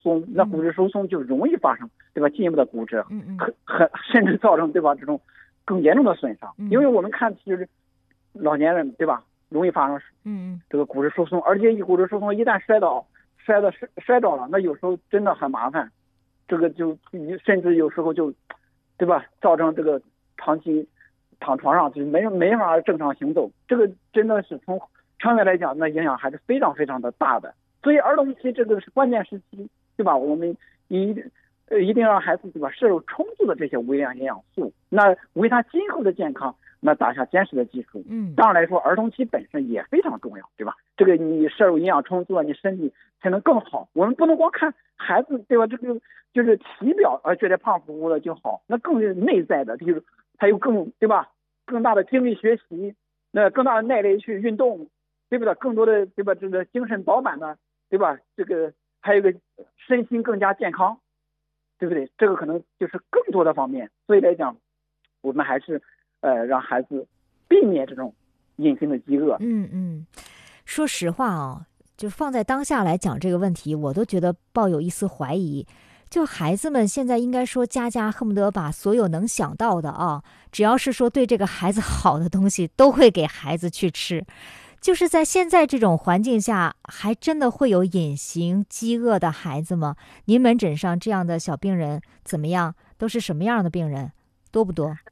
松，那骨质疏松就容易发生，对吧？进一步的骨折，甚至造成，对吧？这种更严重的损伤。因为我们看就是老年人，对吧？容易发生这个骨质疏松，而且骨质疏松一旦摔着了，那有时候真的很麻烦，这个就甚至有时候就，对吧？造成这个长期躺床上就没法正常行走，这个真的是从长远来讲，那影响还是非常非常的大的。所以儿童期这个是关键时期，对吧？我们一定让孩子，对吧？摄入充足的这些微量营养素，那为他今后的健康那打下坚实的基础。当然来说，儿童期本身也非常重要，对吧？这个你摄入营养充足了，你身体才能更好。我们不能光看孩子，对吧？这个就是体表觉得胖乎乎的就好，那更是内在的，就是还有对吧？更大的精力学习，那更大的耐力去运动，对不对？更多的，对吧？这个精神饱满的，对吧？这个还有一个身心更加健康，对不对？这个可能就是更多的方面。所以来讲，我们还是让孩子避免这种隐形的饥饿。 说实话啊，就放在当下来讲这个问题，我都觉得抱有一丝怀疑。就孩子们现在应该说家家恨不得把所有能想到的啊，只要是说对这个孩子好的东西都会给孩子去吃。就是在现在这种环境下，还真的会有隐形饥饿的孩子吗？您门诊上这样的小病人怎么样？都是什么样的病人？多不多？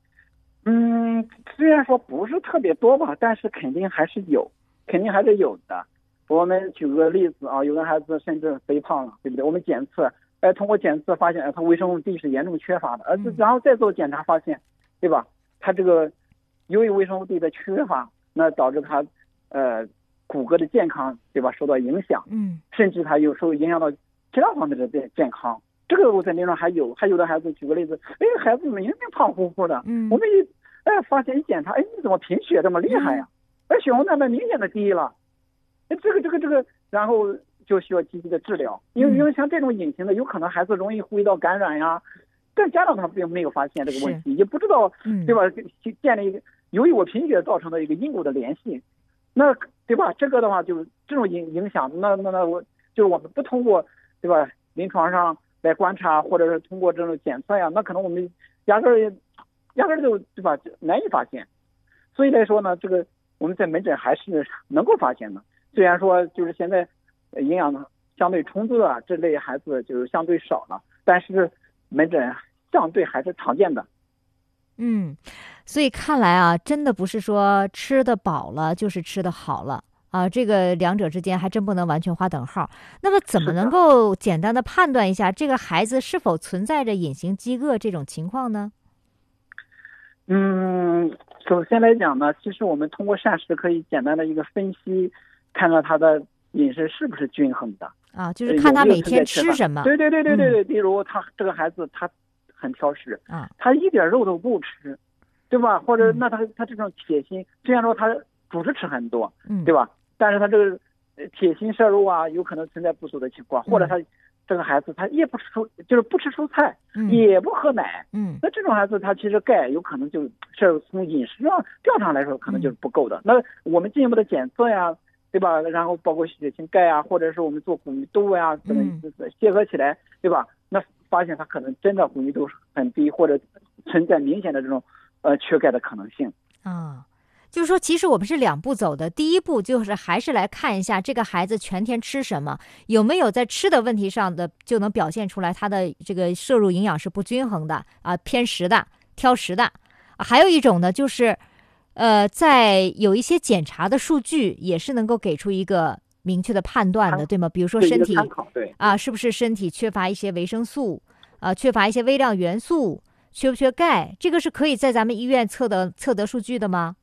虽然说不是特别多吧，但是肯定还是有的。我们举个例子啊，有的孩子甚至肥胖了，对不对？我们检测，通过检测发现，他维生素 D 是严重缺乏的，然后再做检查发现，对吧？他这个由于维生素 D 的缺乏，那导致他骨骼的健康，对吧？受到影响，甚至他有时候影响到其他方面的健康。这个我在临床还有的孩子，举个例子，孩子明明胖乎乎的，我们发现一检查，你怎么贫血这么厉害呀？血红蛋白明显的低了，这个，然后就需要积极的治疗，因为像这种隐形的，有可能孩子容易呼吸道感染呀，但家长他并没有发现这个问题，也不知道，对吧？建立一个由于我贫血造成的一个因果的联系，那对吧？这个的话就这种影响，那我就是我们不通过，对吧？临床上来观察，或者是通过这种检测呀，那可能我们压根儿就，对吧？难以发现。所以来说呢，这个我们在门诊还是能够发现的。虽然说就是现在营养相对充足的这类孩子就是相对少了，但是门诊相对还是常见的。 所以看来啊，真的不是说吃得饱了就是吃得好了啊，这个两者之间还真不能完全划等号。那么怎么能够简单的判断一下这个孩子是否存在着隐形饥饿这种情况呢？ 首先来讲呢，其实我们通过膳食可以简单的一个分析，看看他的饮食是不是均衡的啊，就是看他每天吃什么。 对，比如他这个孩子他很挑食啊， 他一点肉都不吃，对吧？或者那他这种铁锌，虽然说他主食吃很多，对吧？但是他这个铁锌摄入啊，有可能存在不足的情况，或者他这个孩子他也不吃蔬菜，也不喝奶，那这种孩子他其实钙有可能就是从饮食上调查来说可能就是不够的。那我们进一步的检测呀，对吧？然后包括血清钙啊，或者是我们做骨密度呀，结合起来，对吧？那发现他可能真的骨密度很低，或者存在明显的这种缺钙的可能性啊。就是说其实我们是两步走的，第一步就是还是来看一下这个孩子全天吃什么，有没有在吃的问题上的就能表现出来他的这个摄入营养是不均衡的啊，偏食的、挑食的。还有一种呢，就是在有一些检查的数据也是能够给出一个明确的判断的，对吗？比如说身体是不是身体缺乏一些维生素缺乏一些微量元素，缺不缺钙，这个是可以在咱们医院测得数据的吗？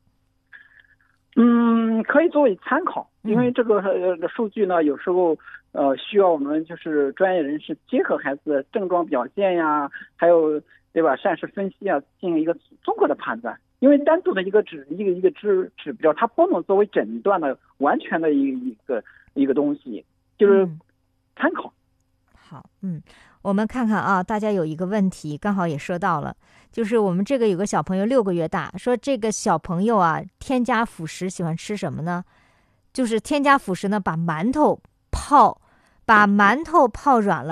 可以作为参考，因为这个数据呢，有时候需要我们就是专业人士结合孩子的症状表现呀，还有对吧膳食分析啊，进行一个综合的判断。因为单独的一个指标，它不能作为诊断的完全的一个东西，就是参考。 好，我们看看啊，大家有一个问题刚好也说到了，就是我们这个有个小朋友6个月大，说这个小朋友啊，添加辅食喜欢吃什么呢？就是添加辅食呢，把馒头泡软了。